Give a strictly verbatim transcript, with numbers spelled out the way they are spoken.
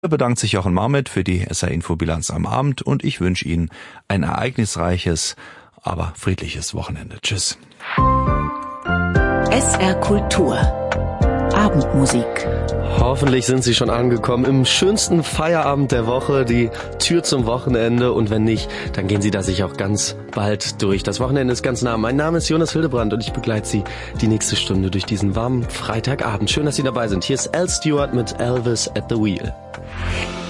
Bedankt sich Jochen Marmet für die S R-Infobilanz am Abend und ich wünsche Ihnen ein ereignisreiches, aber friedliches Wochenende. Tschüss. S R Kultur. Abendmusik. Hoffentlich sind Sie schon angekommen im schönsten Feierabend der Woche, die Tür zum Wochenende. Und wenn nicht, dann gehen Sie da sich auch ganz bald durch. Das Wochenende ist ganz nah. Mein Name ist Jonas Hildebrand und ich begleite Sie die nächste Stunde durch diesen warmen Freitagabend. Schön, dass Sie dabei sind. Hier ist Al Stewart mit Elvis at the Wheel.